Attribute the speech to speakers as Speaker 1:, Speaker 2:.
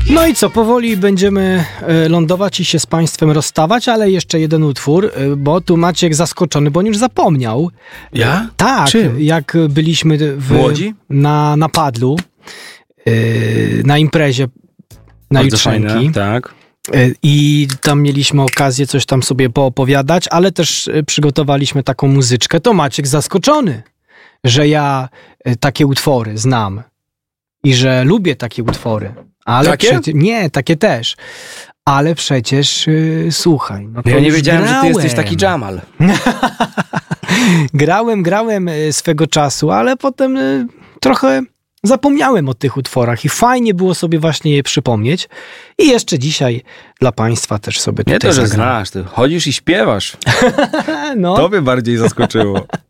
Speaker 1: No i co, powoli będziemy lądować i się z państwem rozstawać, ale jeszcze jeden utwór, bo tu Maciek zaskoczony, bo on już zapomniał.
Speaker 2: Ja?
Speaker 1: Tak,
Speaker 2: Czym?
Speaker 1: jak byliśmy
Speaker 2: Młodzi?
Speaker 1: na Padlu, na imprezie na
Speaker 2: Bardzo
Speaker 1: Jutrzenki.
Speaker 2: fajne, tak.
Speaker 1: I tam mieliśmy okazję coś tam sobie poopowiadać, ale też przygotowaliśmy taką muzyczkę. To Maciek zaskoczony, że ja takie utwory znam i że lubię takie utwory. Ale
Speaker 2: Takie?
Speaker 1: Nie, takie też. Ale przecież słuchaj. No to
Speaker 2: Ja nie
Speaker 1: już
Speaker 2: wiedziałem, że ty
Speaker 1: grałem.
Speaker 2: jesteś taki Jamal.
Speaker 1: Grałem swego czasu, ale potem trochę zapomniałem o tych utworach i fajnie było sobie właśnie je przypomnieć. I jeszcze dzisiaj dla państwa też sobie tutaj
Speaker 2: Nie to, że
Speaker 1: zagram.
Speaker 2: znasz, ty chodzisz i śpiewasz.
Speaker 1: No.
Speaker 2: To mnie bardziej zaskoczyło.